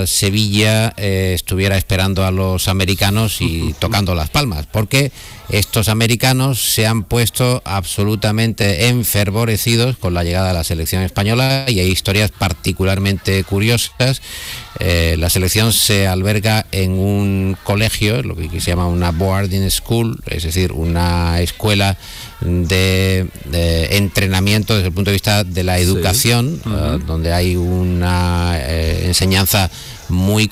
Sevilla estuviera esperando a los americanos y tocando las palmas, porque estos americanos se han puesto absolutamente enfervorecidos con la llegada de la selección española, y hay historias particularmente curiosas. La selección se alberga en un colegio, lo que se llama una boarding school, es decir, una escuela de entrenamiento desde el punto de vista de la educación, donde hay una enseñanza muy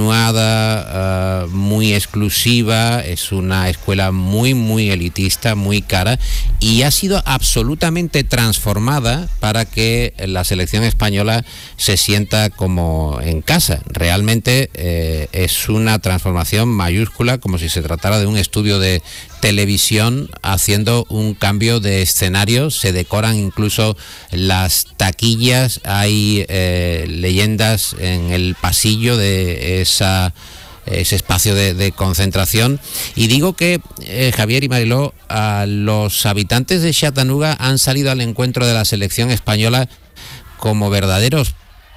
continuada, muy exclusiva. Es una escuela muy elitista, muy cara, y ha sido absolutamente transformada para que la selección española se sienta como en casa. Realmente es una transformación mayúscula, como si se tratara de un estudio de televisión haciendo un cambio de escenario. Se decoran incluso las taquillas, hay leyendas en el pasillo de ese espacio de concentración. Y digo que, Javier y Mariló, los habitantes de Chattanooga han salido al encuentro de la selección española como verdaderos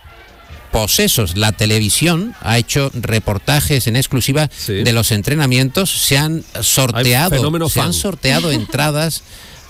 posesos. La televisión ha hecho reportajes en exclusiva de los entrenamientos, se han sorteado entradas.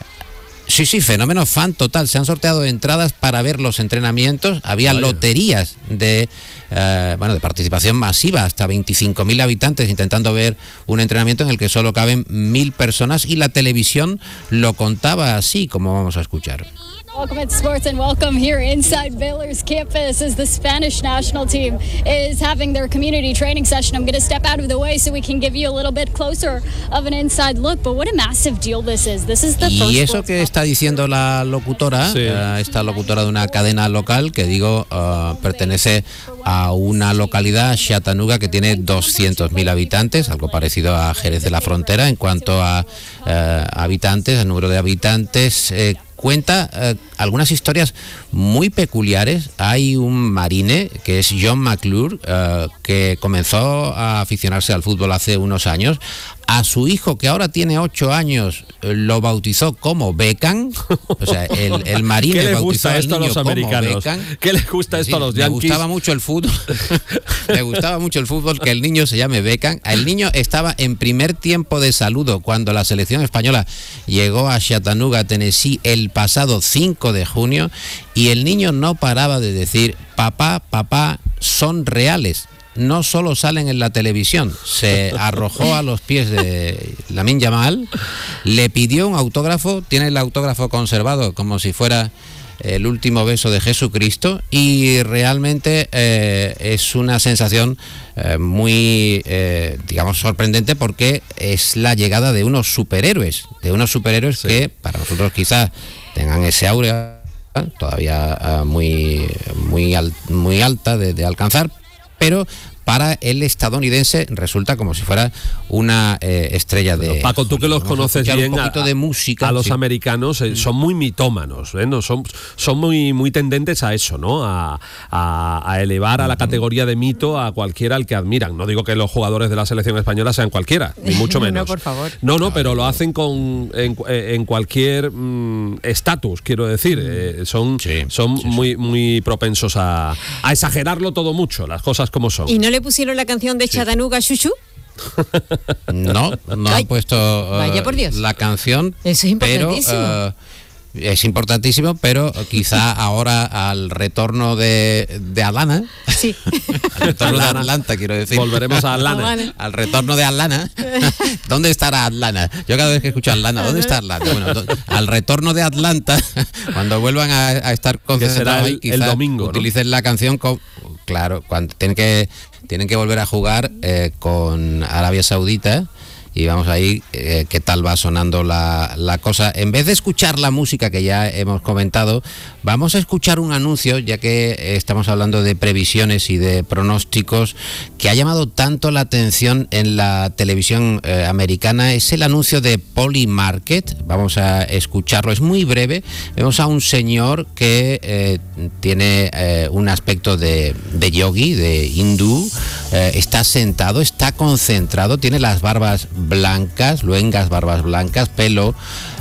Sí, fenómeno fan total. Se han sorteado entradas para ver los entrenamientos. Había loterías de participación masiva, hasta 25.000 habitantes intentando ver un entrenamiento en el que solo caben 1.000 personas, y la televisión lo contaba así, como vamos a escuchar. Welcome at Sports, and welcome here inside Baylor's campus as the Spanish national team is having their community training session. I'm going to step out of the way so we can give you a little bit closer of an inside look, but what a massive deal this is. This is the first. Y eso que está diciendo la locutora, esta locutora de una cadena local, que digo, pertenece a una localidad, Chattanooga, que tiene 200.000 habitantes, algo parecido a Jerez de la Frontera en cuanto a habitantes, al número de habitantes. Cuenta algunas historias muy peculiares. Hay un marine que es John McClure, que comenzó a aficionarse al fútbol hace unos años. A su hijo, que ahora tiene 8 años, lo bautizó como Beckham. O sea, el marine bautizó al niño como Beckham. ¿Qué les gusta esto a los Yankees? Le gustaba mucho el fútbol. Le gustaba mucho el fútbol, que el niño se llame Beckham. El niño estaba en primer tiempo de saludo cuando la selección española llegó a Chattanooga, Tennessee, el pasado 5 de junio, y el niño no paraba de decir: papá, son reales. No solo salen en la televisión. Se arrojó a los pies de Lamine Yamal, le pidió un autógrafo, tiene el autógrafo conservado como si fuera el último beso de Jesucristo, y realmente es una sensación muy, sorprendente, porque es la llegada de unos superhéroes que para nosotros quizás tengan ese aura todavía muy alta de alcanzar, pero para el estadounidense resulta como si fuera una estrella de... Paco, tú que los conoces bien, un poquito de música, a los americanos son muy mitómanos, ¿no? Son muy tendentes a eso, ¿no? A elevar a la categoría de mito a cualquiera al que admiran. No digo que los jugadores de la selección española sean cualquiera, ni mucho menos. No, por favor. No, pero lo hacen en cualquier estatus, quiero decir. Son muy propensos a exagerarlo todo mucho, las cosas como son. ¿Y no le pusieron la canción de Chattanooga Chuchu? No han puesto vaya por Dios. La canción. Eso es importantísimo. Pero es importantísimo, pero quizá ahora al retorno de Atlanta, sí. Al retorno de Atlanta, quiero decir. Volveremos a Atlanta. Al retorno de Atlanta. ¿Dónde estará Atlanta? Yo cada vez que escucho Atlanta, ¿dónde está Atlanta? Bueno, al retorno de Atlanta, cuando vuelvan a estar concentrados ahí, quizá el domingo, ¿no? Utilicen la canción claro, cuando tienen que volver a jugar con Arabia Saudita. Y vamos ahí, qué tal va sonando la cosa. En vez de escuchar la música que ya hemos comentado, vamos a escuchar un anuncio, ya que estamos hablando de previsiones y de pronósticos, que ha llamado tanto la atención en la televisión americana. Es el anuncio de Polymarket. Vamos a escucharlo, es muy breve. Vemos a un señor que tiene un aspecto de yogi, de hindú. Está sentado, está concentrado, tiene las barbas blancas, luengas barbas blancas, pelo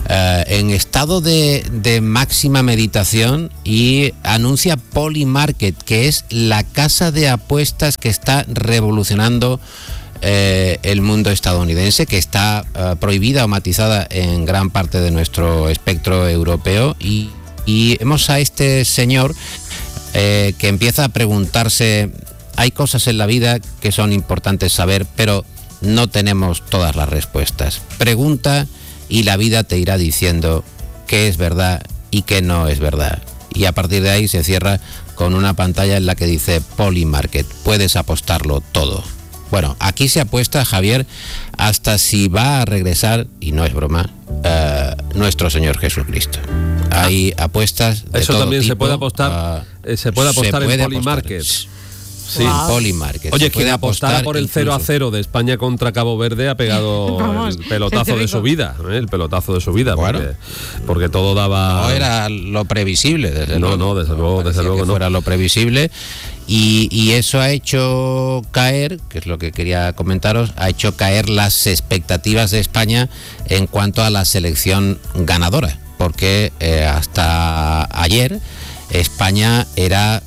en estado de máxima meditación, y anuncia Polymarket, que es la casa de apuestas que está revolucionando el mundo estadounidense, que está prohibida o matizada en gran parte de nuestro espectro europeo, y vemos a este señor que empieza a preguntarse: hay cosas en la vida que son importantes saber, pero no tenemos todas las respuestas. Pregunta y la vida te irá diciendo qué es verdad y qué no es verdad. Y a partir de ahí se cierra con una pantalla en la que dice Polymarket, puedes apostarlo todo. Bueno, aquí se apuesta, Javier, hasta si va a regresar, y no es broma, nuestro Señor Jesucristo. Hay apuestas de eso todo también tipo. Se puede apostar en Polymarket. Sí. Wow. Polymarket. Oye, quien apostara por el 0-0 de España contra Cabo Verde ha pegado el pelotazo de su vida, el pelotazo de su vida, bueno, porque todo daba... No era lo previsible, desde luego. No, desde luego no. Fuera lo previsible, y eso ha hecho caer, que es lo que quería comentaros, ha hecho caer las expectativas de España en cuanto a la selección ganadora, porque hasta ayer España era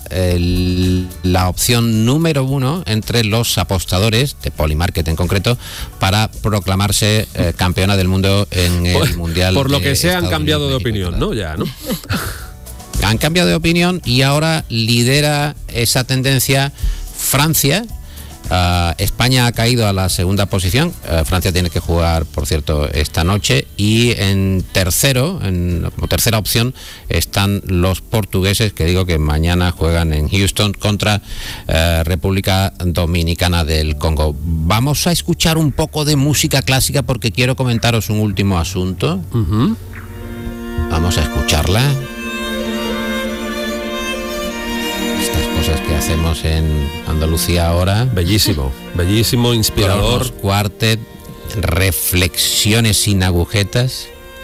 la opción número 1 entre los apostadores, de Polymarket en concreto, para proclamarse campeona del mundo en el Mundial. Por lo que sea, han Estados cambiado Unidos, de opinión, ¿no? Ya, ¿no? Han cambiado de opinión, y ahora lidera esa tendencia Francia. España ha caído a la segunda posición. Francia tiene que jugar, por cierto, esta noche, y en como tercera opción están los portugueses, que digo que mañana juegan en Houston contra República Dominicana del Congo. Vamos a escuchar un poco de música clásica porque quiero comentaros un último asunto. Vamos a escucharla. Cosas que hacemos en Andalucía ahora. Bellísimo, inspirador. Cronos Quartet, reflexiones sin agujetas.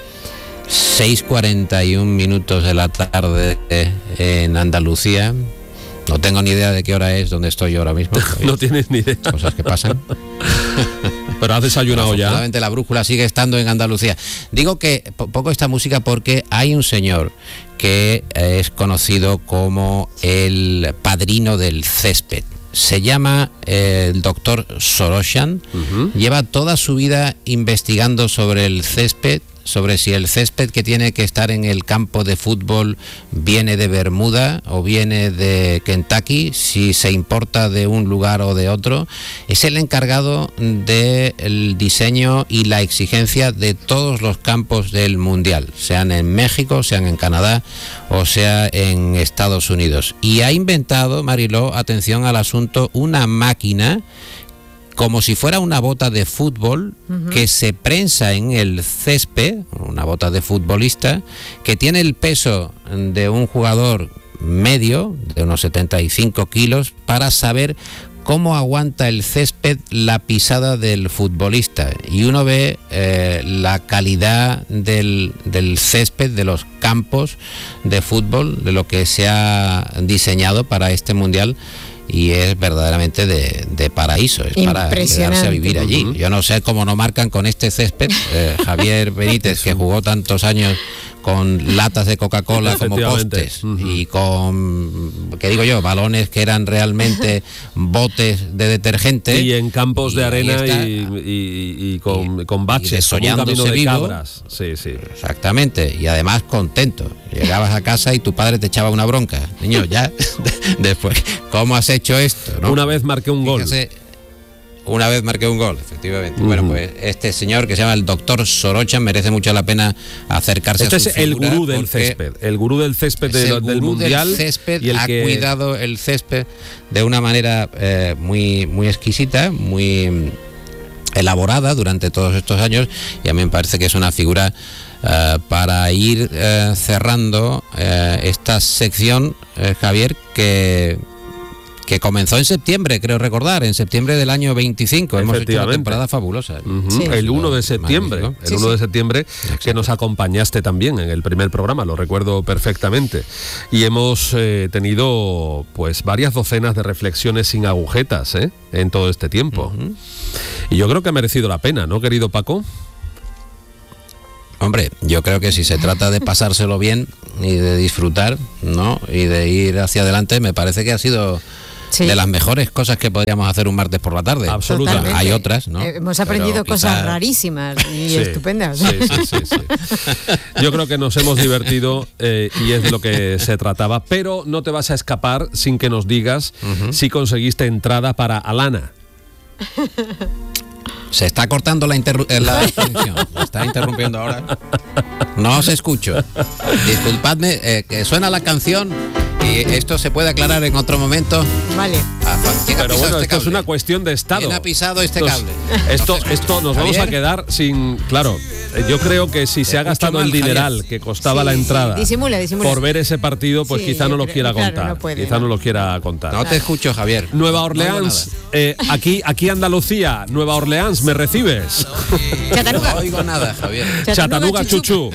6:41 de la tarde en Andalucía. No tengo ni idea de qué hora es donde estoy yo ahora mismo. No tienes ni idea. Cosas que pasan. Pero has desayunado ya. Afortunadamente la brújula sigue estando en Andalucía. Digo que poco esta música porque hay un señor que es conocido como el padrino del césped. Se llama el doctor Sorosian. Lleva toda su vida investigando sobre el césped, sobre si el césped que tiene que estar en el campo de fútbol viene de Bermuda o viene de Kentucky, si se importa de un lugar o de otro. Es el encargado del diseño y la exigencia de todos los campos del Mundial, sean en México, sean en Canadá o sea en Estados Unidos. Y ha inventado, Mariló, atención al asunto, una máquina como si fuera una bota de fútbol que se prensa en el césped, una bota de futbolista, que tiene el peso de un jugador medio, de unos 75 kilos, para saber cómo aguanta el césped la pisada del futbolista. Y uno ve la calidad del césped, de los campos de fútbol, de lo que se ha diseñado para este Mundial. Y es verdaderamente de paraíso, es para quedarse a vivir allí. Yo no sé cómo no marcan con este césped. Javier Benítez, que jugó tantos años con latas de Coca-Cola como postes y con, ¿qué digo yo?, balones que eran realmente botes de detergente. Y en campos de arena y con baches, con un camino de cabras. Sí, sí. Exactamente, y además contento. Llegabas a casa y tu padre te echaba una bronca. Niño, ya, después, ¿cómo has hecho esto? ¿No? Una vez marqué un gol. Una vez marqué un gol, efectivamente. Bueno, pues este señor que se llama el doctor Sorosian merece mucho la pena acercarse a su figura. Este es el gurú del césped. El gurú del césped del Mundial. Del césped, y ha cuidado el césped de una manera muy, muy exquisita, muy elaborada durante todos estos años, y a mí me parece que es una figura para ir cerrando esta sección, Javier, que comenzó en septiembre, creo recordar, en septiembre del año 25. Hemos hecho una temporada fabulosa. Sí. El 1 de septiembre, magnífico. El 1 de septiembre, que nos acompañaste también en el primer programa, lo recuerdo perfectamente. Y hemos tenido pues varias docenas de reflexiones sin agujetas en todo este tiempo. Y yo creo que ha merecido la pena, ¿no, querido Paco? Hombre, yo creo que si se trata de pasárselo bien y de disfrutar, ¿no? Y de ir hacia adelante, me parece que ha sido de las mejores cosas que podríamos hacer un martes por la tarde. Absolutamente. Hay otras, ¿no? Hemos aprendido cosas rarísimas y estupendas. Sí. Yo creo que nos hemos divertido y es de lo que se trataba, pero no te vas a escapar sin que nos digas si conseguiste entrada para Alana. Se está cortando la conexión. Me está interrumpiendo ahora. No os escucho. Disculpadme, que suena la canción y esto se puede aclarar en otro momento. Vale. Pero bueno, esto es una cuestión de estado. ¿Quién ha pisado este cable? Esto nos vamos a quedar sin... Claro, yo creo que si se ha gastado el dineral que costaba la entrada disimula. por ver ese partido, pues quizá no lo quiera contar. No lo quiera contar. No te escucho, Javier. Nueva Orleans, aquí Andalucía, Nueva Orleans, ¿me recibes? Chattanooga. No oigo nada, Javier. Chattanooga, chuchu.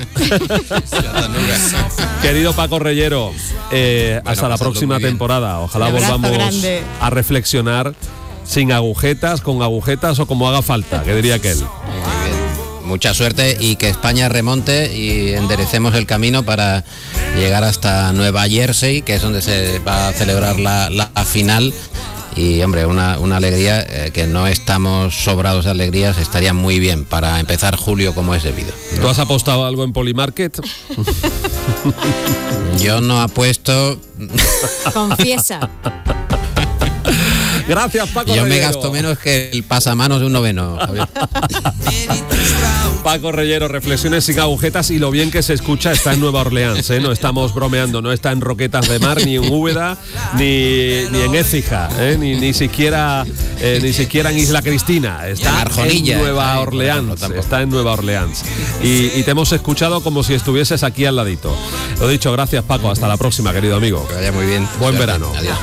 Querido Paco Reyero, hasta la próxima temporada. Ojalá volvamos a reflexionar sin agujetas, con agujetas o como haga falta, que diría aquel. Mucha suerte y que España remonte y enderecemos el camino para llegar hasta Nueva Jersey, que es donde se va a celebrar la final. Y hombre, una alegría, que no estamos sobrados de alegrías, estaría muy bien para empezar julio como es debido, ¿no? ¿Tú has apostado algo en Polymarket? Yo no apuesto. Confiesa. Gracias, Paco Yo Reyero. me gasto menos que el pasamanos de un noveno, Javier. Paco Reyero, reflexiones sin agujetas y lo bien que se escucha está en Nueva Orleans, ¿eh? No estamos bromeando, no está en Roquetas de Mar, ni en Úbeda, ni en Écija, ni siquiera en Isla Cristina. Está en Nueva Orleans. Está en Nueva Orleans. Y te hemos escuchado como si estuvieses aquí al ladito. Lo dicho, gracias, Paco. Hasta la próxima, querido amigo. Que vaya muy bien. Buen verano. Adiós.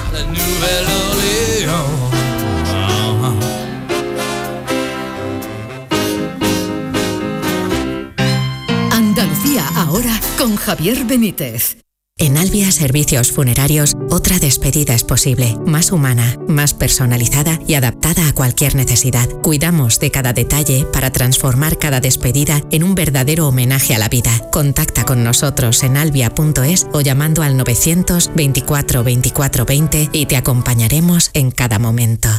Andalucía ahora con Javier Benítez. En Albia Servicios Funerarios, otra despedida es posible, más humana, más personalizada y adaptada a cualquier necesidad. Cuidamos de cada detalle para transformar cada despedida en un verdadero homenaje a la vida. Contacta con nosotros en albia.es o llamando al 924 24 20 y te acompañaremos en cada momento.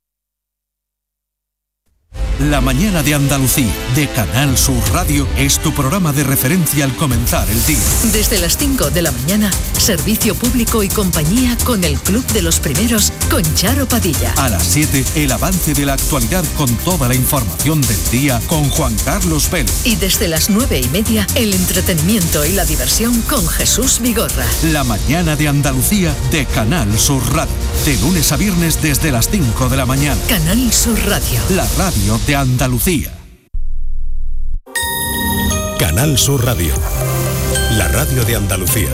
La mañana de Andalucía, de Canal Sur Radio, es tu programa de referencia al comenzar el día. Desde las 5 de la mañana, servicio público y compañía con el Club de los Primeros, con Charo Padilla. A las 7, el avance de la actualidad con toda la información del día con Juan Carlos Vélez. Y desde las 9:30, el entretenimiento y la diversión con Jesús Vigorra. La mañana de Andalucía, de Canal Sur Radio. De lunes a viernes desde las 5 de la mañana. Canal Sur Radio. La radio de Andalucía. Canal Sur Radio, la radio de Andalucía.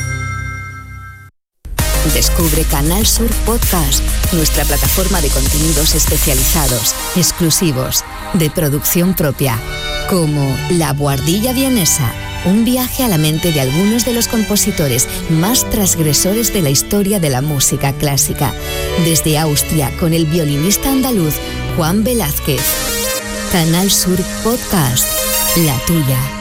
Descubre Canal Sur Podcast, nuestra plataforma de contenidos especializados, exclusivos, de producción propia, como La Buhardilla Vienesa, un viaje a la mente de algunos de los compositores más transgresores de la historia de la música clásica, desde Austria con el violinista andaluz Juan Velázquez. Canal Sur Podcast, la tuya.